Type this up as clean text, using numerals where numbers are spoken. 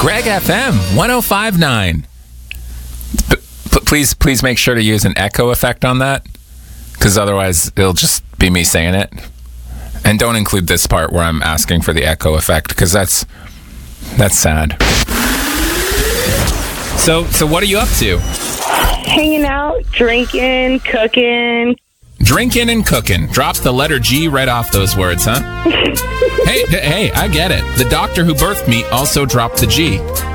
Greg FM 105.9. Please make sure to use an echo effect on that, because otherwise it'll just be me saying it. And don't include this part where I'm asking for the echo effect, because that's sad. So what are you up to? Hanging out, drinking, cooking. Drinking and cooking. Drop the letter G right off those words, huh? Hey, I get it. The doctor who birthed me also dropped the G.